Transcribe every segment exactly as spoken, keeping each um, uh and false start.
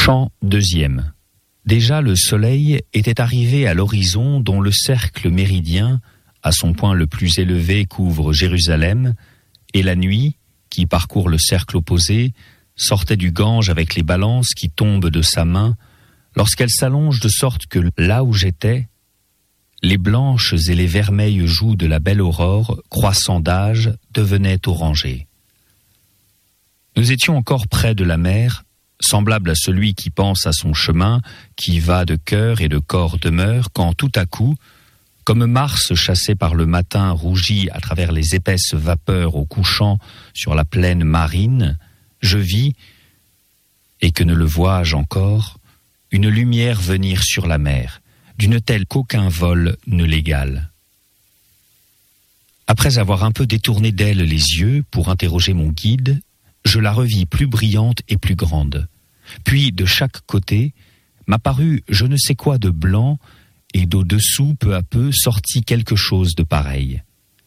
Chant deuxième. Déjà le soleil était arrivé à l'horizon dont le cercle méridien, à son point le plus élevé, couvre Jérusalem, et la nuit, qui parcourt le cercle opposé, sortait du Gange avec les balances qui tombent de sa main, lorsqu'elle s'allonge de sorte que là où j'étais, les blanches et les vermeilles joues de la belle aurore, croissant d'âge, devenaient orangées. Nous étions encore près de la mer, semblable à celui qui pense à son chemin, qui va de cœur et de corps demeure, quand tout à coup, comme Mars chassé par le matin rougit à travers les épaisses vapeurs au couchant sur la plaine marine, je vis, et que ne le vois-je encore, une lumière venir sur la mer, d'une telle qu'aucun vol ne l'égale. Après avoir un peu détourné d'elle les yeux pour interroger mon guide, je la revis plus brillante et plus grande. Puis, de chaque côté, m'apparut je ne sais quoi de blanc, et d'au-dessous, peu à peu, sortit quelque chose de pareil.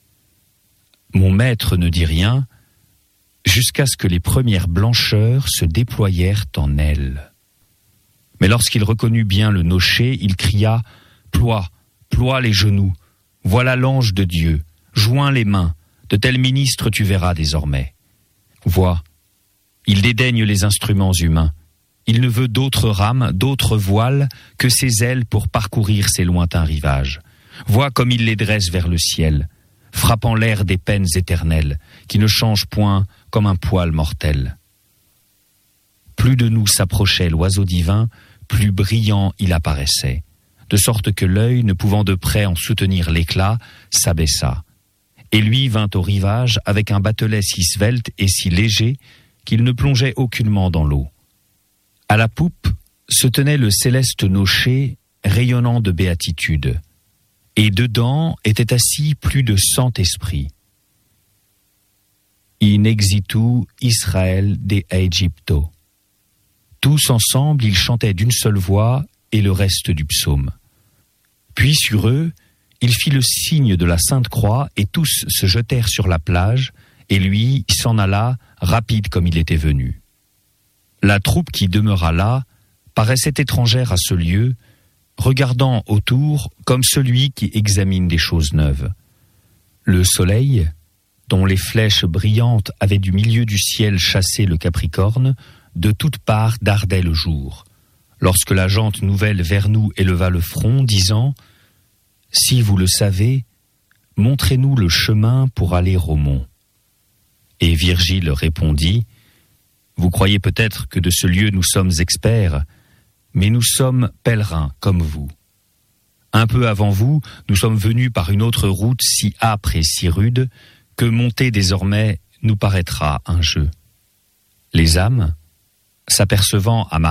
Mon maître ne dit rien, jusqu'à ce que les premières blancheurs se déployèrent en elle. Mais lorsqu'il reconnut bien le nocher, il cria « Ploie, ploie les genoux, voilà l'ange de Dieu, joins les mains, de tels ministres tu verras désormais. Vois, il dédaigne les instruments humains, il ne veut d'autres rames, d'autres voiles que ses ailes pour parcourir ces lointains rivages. Vois comme il les dresse vers le ciel, frappant l'air des peines éternelles, qui ne changent point comme un poil mortel. » Plus de nous s'approchait l'oiseau divin, plus brillant il apparaissait, de sorte que l'œil, ne pouvant de près en soutenir l'éclat, s'abaissa. Et lui vint au rivage avec un batelet si svelte et si léger qu'il ne plongeait aucunement dans l'eau. À la poupe se tenait le céleste nocher rayonnant de béatitude, et dedans étaient assis plus de cent esprits. In exitu Israël de Egypto. Tous ensemble, ils chantaient d'une seule voix et le reste du psaume. Puis sur eux, il fit le signe de la Sainte Croix et tous se jetèrent sur la plage et lui s'en alla rapide comme il était venu. La troupe qui demeura là paraissait étrangère à ce lieu, regardant autour comme celui qui examine des choses neuves. Le soleil, dont les flèches brillantes avaient du milieu du ciel chassé le Capricorne, de toutes parts dardait le jour, lorsque la gente nouvelle vers nous éleva le front, disant « Si vous le savez, montrez-nous le chemin pour aller au mont. » Et Virgile répondit « Vous croyez peut-être que de ce lieu nous sommes experts, mais nous sommes pèlerins comme vous. Un peu avant vous, nous sommes venus par une autre route si âpre et si rude que monter désormais nous paraîtra un jeu. Les âmes, s'apercevant à ma